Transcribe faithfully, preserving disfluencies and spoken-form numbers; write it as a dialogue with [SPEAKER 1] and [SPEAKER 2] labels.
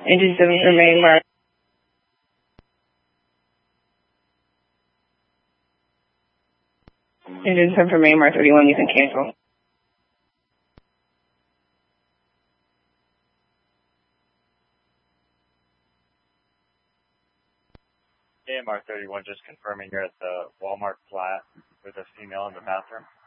[SPEAKER 1] Engine seven for main Mar. Engine seven for main Mar thirty-one, you can cancel.
[SPEAKER 2] A M R thirty-one, just confirming you're at the Walmart flat with a female in the bathroom.